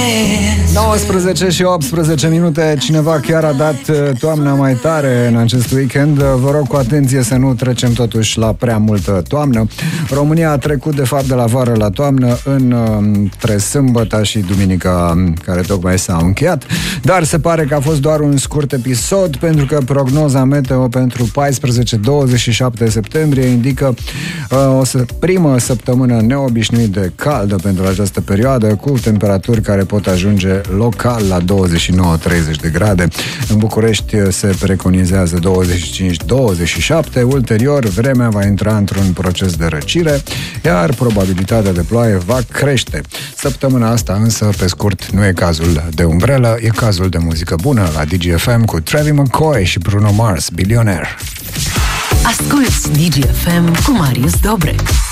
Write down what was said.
19 și 18 minute. Cineva chiar a dat toamna mai tare în acest weekend. Vă rog cu atenție să nu trecem totuși la prea multă toamnă. România a trecut de fapt de la vară la toamnă între sâmbătă și duminica care tocmai s-a încheiat. Dar se pare că a fost doar un scurt episod, pentru că prognoza meteo pentru 14-27 septembrie indică o primă săptămână neobișnuit de caldă pentru această perioadă, cu temperaturi care pot ajunge local la 29-30 de grade. În București se preconizează 25-27. Ulterior, vremea va intra într-un proces de răcire, iar probabilitatea de ploaie va crește. Săptămâna asta însă, pe scurt, nu e cazul de umbrelă, e cazul de muzică bună la DGFM cu Travis McCoy și Bruno Mars, Billionaire. Asculți DGFM cu Marius Dobrec.